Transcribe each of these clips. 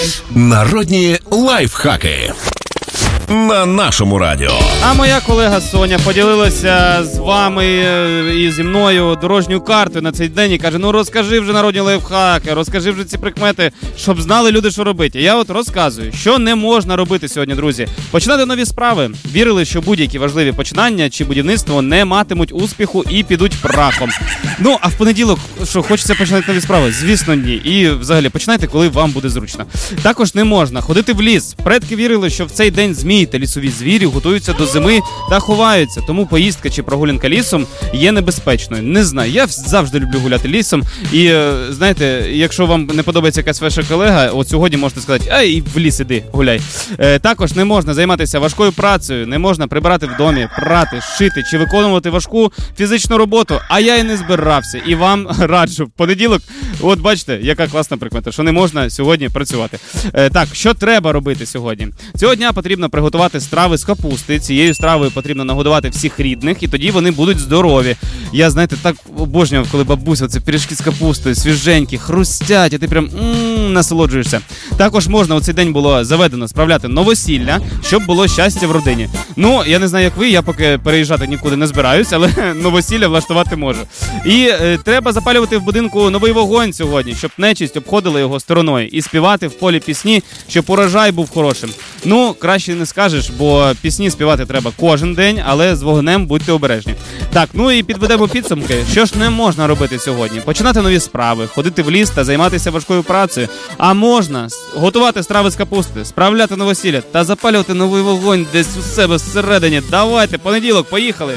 Народні лайфхаки. На нашому радіо. А моя колега Соня поділилася з вами і зі мною дорожньою картою на цей день і каже, ну розкажи вже народні лайфхаки, розкажи вже ці прикмети, щоб знали люди, що робити. Я от розказую, що не можна робити сьогодні, друзі. Починати нові справи. Вірили, що будь-які важливі починання чи будівництво не матимуть успіху і підуть прахом. Ну, а в понеділок, що хочеться починати нові справи? Звісно, ні. І взагалі, починайте, коли вам буде зручно. Також не можна ходити в ліс. Предки вірили, що в цей день змії та лісові звірі готуються до зими та ховаються. Тому поїздка чи прогулянка лісом є небезпечною. Не знаю, я завжди люблю гуляти лісом. І, знаєте, якщо вам не подобається якась ваша колега, от сьогодні можете сказати, ай, в ліс іди, гуляй. Також не можна займатися важкою працею, не можна прибирати в домі, прати, шити чи виконувати важку фізичну роботу. А я і не збирався. І вам раджу. В понеділок, от бачите, яка класна прикмета, що не можна сьогодні працювати. Так, що треба робити сьогодні? Цього дня потрібно приготувати страви з капусти. Цією стравою потрібно нагодувати всіх рідних, і тоді вони будуть здорові. Я, знаєте, так обожнював, коли бабуся ці пиріжки з капустою, свіженькі, хрустять, і ти прям насолоджуєшся. Також можна у цей день було заведено справляти новосілля, щоб було щастя в родині. Ну, я не знаю, як ви, я поки переїжджати нікуди не збираюсь, але новосілля влаштувати можу. І треба запалювати в будинку новий вогонь сьогодні, щоб нечисть обходила його стороною, і співати в полі пісні, щоб урожай був хорошим. Ну, краще не скажеш, бо пісні співати треба кожен день, але з вогнем будьте обережні. Так, ну і підведемо підсумки. Що ж не можна робити сьогодні? Починати нові справи, ходити в ліс та займатися важкою працею. А можна готувати страви з капусти, справляти новосілля та запалювати новий вогонь десь у себе всередині. Давайте, понеділок, поїхали!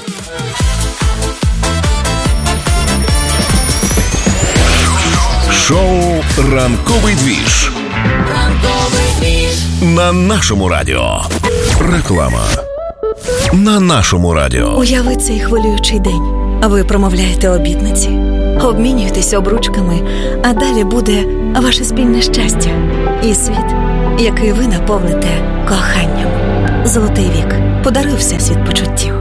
Шоу «Ранковий двіж». На нашому радіо. Реклама. На нашому радіо. Уяви цей хвилюючий день. А ви промовляєте обітниці, обмінюєтесь обручками, а далі буде ваше спільне щастя і світ, який ви наповните коханням. Золотий вік. Подаруй всесвіт почуттів.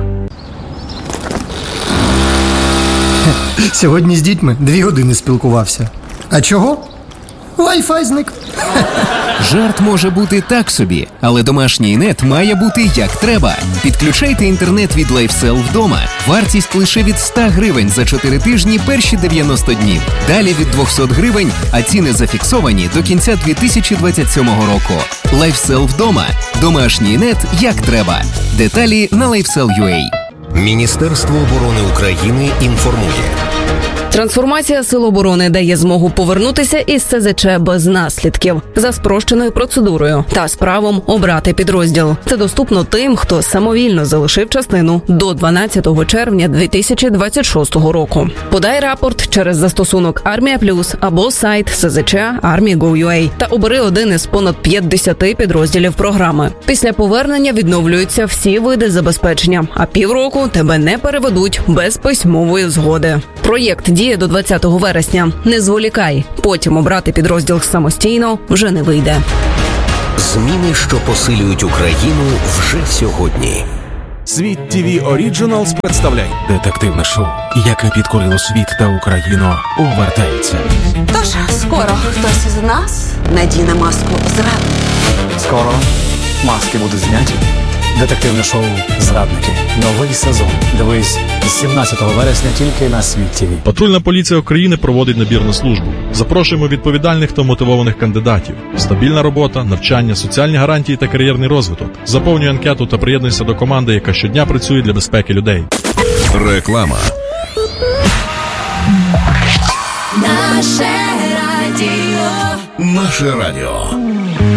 Сьогодні з дітьми 2 години спілкувався. А чого? Wi-Fi зник. Жарт може бути так собі, але домашній нет має бути як треба. Підключайте інтернет від LifeCell вдома. Вартість лише від 100 гривень за 4 тижні перші 90 днів. Далі від 200 гривень, а ціни зафіксовані до кінця 2027 року. LifeCell вдома. Домашній нет як треба. Деталі на LifeCell.ua. Міністерство оборони України інформує. Трансформація Сил оборони дає змогу повернутися із СЗЧ без наслідків за спрощеною процедурою та з правом обрати підрозділ. Це доступно тим, хто самовільно залишив частину до 12 червня 2026 року. Подай рапорт через застосунок Армія Плюс або сайт СЗЧ Army.gov.ua та обери один із понад 50 підрозділів програми. Після повернення відновлюються всі види забезпечення, а півроку тебе не переведуть без письмової згоди. Проєкт діє до 20 вересня. Не зволікай. Потім обрати підрозділ самостійно вже не вийде. Зміни, що посилюють Україну вже сьогодні. Світ ТВ Оріджиналс представляє детективне шоу, яке підкорило світ та Україну, повертається. Тож, скоро хтось із нас надіне маску зрадника. Скоро маски будуть зняті. Детективне шоу «Зрадники». Новий сезон. Дивись з 17 вересня тільки на Світ ТВ. Патрульна поліція України проводить набір на службу. Запрошуємо відповідальних та мотивованих кандидатів. Стабільна робота, навчання, соціальні гарантії та кар'єрний розвиток. Заповнюй анкету та приєднуйся до команди, яка щодня працює для безпеки людей. Реклама. Наше радіо. Наше радіо.